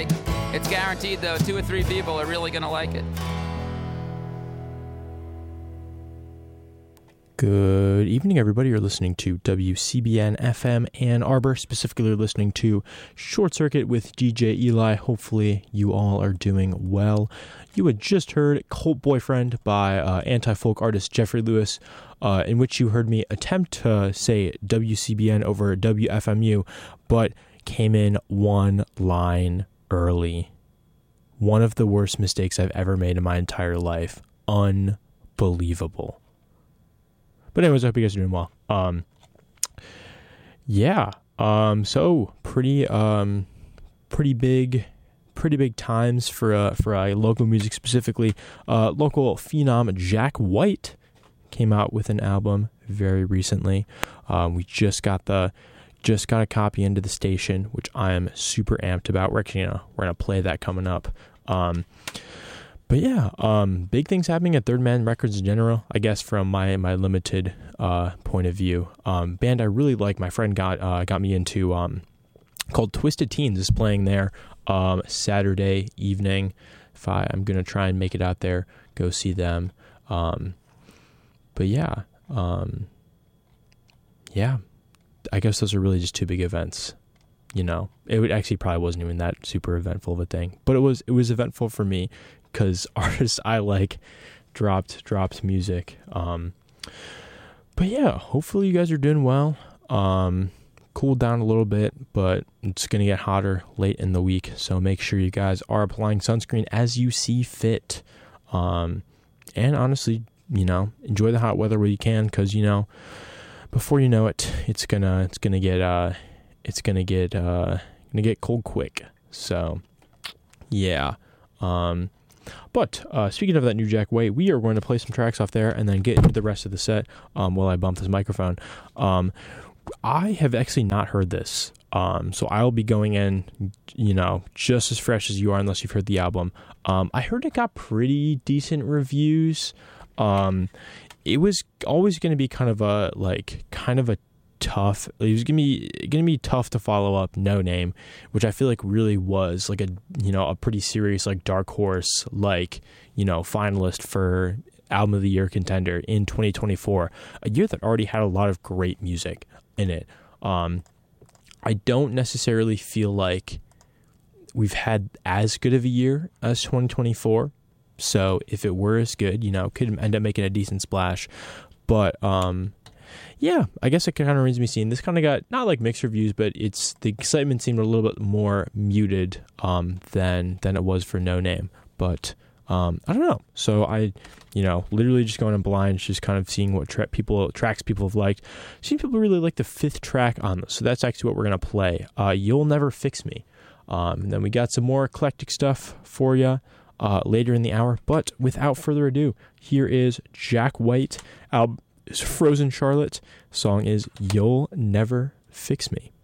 It's guaranteed, though, 2 or 3 people are really going to like it. Good evening, everybody. You're listening to WCBN FM Ann Arbor. Specifically, you're listening to Short Circuit with DJ Eli. Hopefully, you all are doing well. You had just heard Cult Boyfriend by anti-folk artist Jeffrey Lewis, in which you heard me attempt to say WCBN over WFMU, but came in one line early. One of the worst mistakes I've ever made in my entire life. Unbelievable. But anyways, I hope you guys are doing well. So pretty big times for local music, specifically local phenom Jack White came out with an album very recently. We just got a copy into the station, which I am super amped about. We're gonna play that coming up. Big things happening at Third Man Records in general, I guess, from my limited point of view. Band I really like, my friend got me into, called Twisted Teens, is playing there Saturday evening. I'm going to try and make it out there, go see them. I guess those are really just 2 big events. You know, it probably wasn't even that super eventful of a thing, but it was eventful for me because artists I like dropped music. Hopefully you guys are doing well. Cooled down a little bit, but it's going to get hotter late in the week, so make sure you guys are applying sunscreen as you see fit. And honestly, enjoy the hot weather where you can, because before you know it, it's gonna get cold quick. So yeah. But speaking of that new Jack White, we are going to play some tracks off there and then get into the rest of the set while I bump this microphone. I have actually not heard this, so I'll be going in, just as fresh as you are, unless you've heard the album. I heard it got pretty decent reviews. It was always going to be kind of a tough. It was gonna be tough to follow up No Name, which I feel like really was like a pretty serious dark horse finalist for Album of the Year contender in 2024, a year that already had a lot of great music in it. I don't necessarily feel like we've had as good of a year as 2024. So if it were as good, could end up making a decent splash. But I guess it kind of reminds me seeing this kind of got not mixed reviews, but the excitement seemed a little bit more muted than it was for No Name. But I don't know. So I, literally just going in blind, just kind of seeing what tracks people have liked. Seeing people really like the 5th track on this. So that's actually what we're gonna play. You'll Never Fix Me. And then we got some more eclectic stuff for you later in the hour. But without further ado, here is Jack White. Frozen Charlotte. Song is You'll Never Fix Me.